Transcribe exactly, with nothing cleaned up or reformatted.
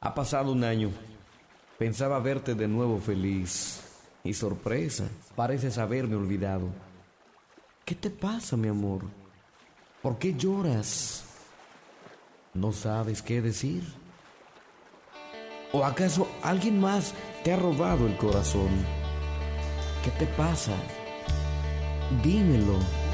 Ha pasado un año. Pensaba verte de nuevo feliz. Y sorpresa, pareces haberme olvidado. ¿Qué te pasa, mi amor? ¿Por qué lloras? ¿No sabes qué decir? ¿O acaso alguien más te ha robado el corazón? ¿Qué te pasa? Dímelo.